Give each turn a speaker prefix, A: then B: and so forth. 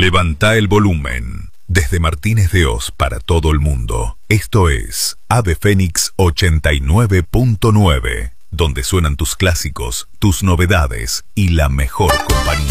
A: Levanta el volumen. Desde Martínez de Oz para todo el mundo. Esto es Ave Fénix 89.9, donde suenan tus clásicos, tus novedades y la mejor compañía.